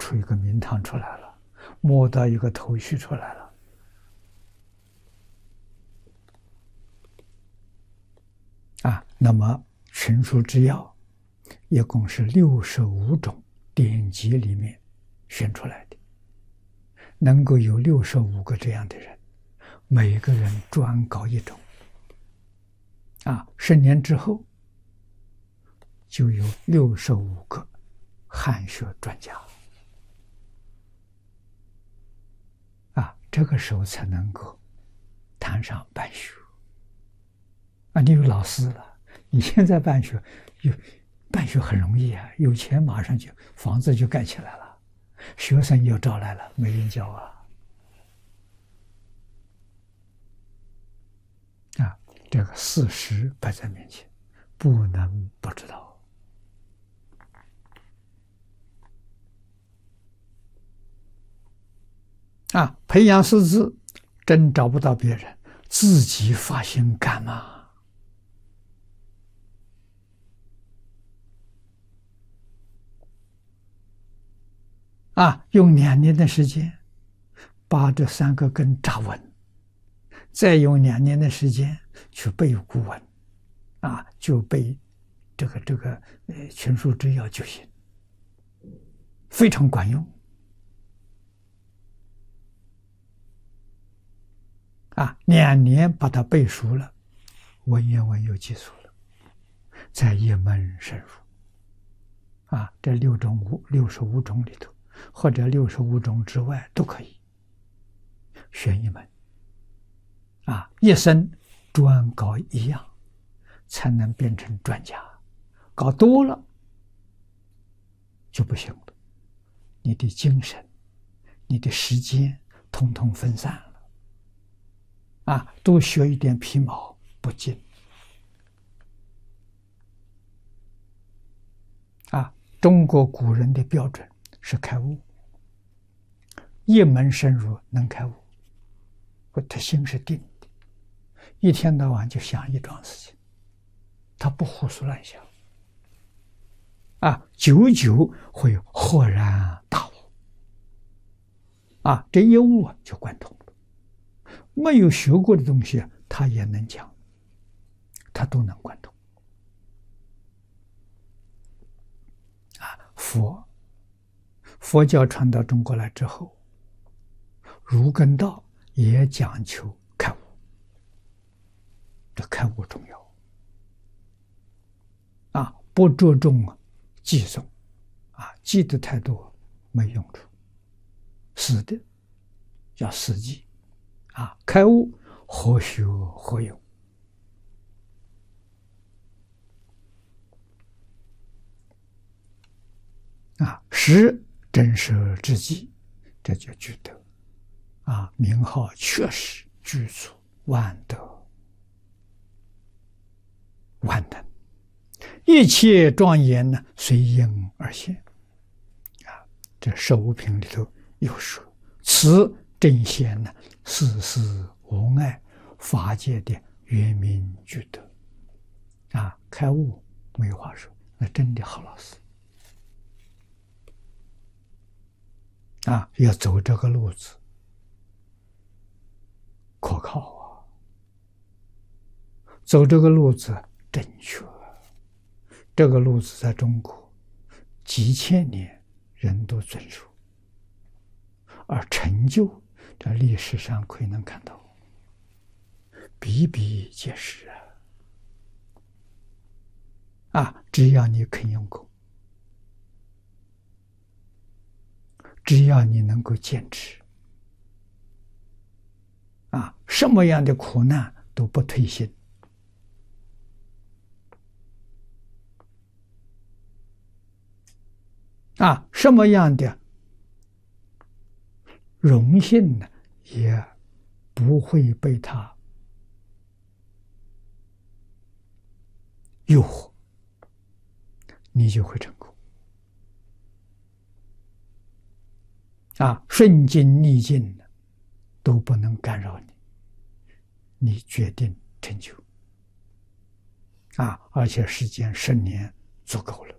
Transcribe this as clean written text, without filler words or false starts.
出一个名堂出来了，摸到一个头绪出来了。那么群书之要一共是65种典籍里面选出来的，能够有65个这样的人，每个人专搞一种，10年之后就有65个汉学专家这个时候才能够谈上办学你有老师了。你现在办学很容易有钱马上就房子就盖起来了，学生又招来了，没人教这个事实摆在面前，不能不知道培养识字真找不到别人，自己发心干嘛用2年的时间把这3个根扎稳，再用2年的时间去背古文就背这个群书之要就行，非常管用2年把它背熟了，文言文有基础了，再一门深入这65种里头，或者65种之外都可以选一门一生专搞一样，才能变成专家。搞多了就不行了，你的精神你的时间统统分散了多学一点皮毛不进中国古人的标准是开悟，一门深入能开悟，他心是定的，一天到晚就想一桩事情，他不胡思乱想久久会豁然大悟这一悟就贯通了。没有学过的东西他也能讲，他都能贯通佛教传到中国来之后，儒艮道也讲求开悟，这开悟重要不着重记诵记得太多没用处，死的要死记开悟何学何用识真实之际，这就具德名号确实具足万德万能，一切庄严呢随因而现这15品里头有说，此真显呢世事无碍，法界的圆明具德开悟没话说，那真的好老师要走这个路子可靠走这个路子正确，这个路子在中国几千年人都遵守，而成就在历史上可以能看到，比比皆是只要你肯用功，只要你能够坚持什么样的苦难都不退心什么样的荣幸呢也不会被他诱惑，你就会成功顺境逆境都不能干扰你，你决定成就而且时间10年足够了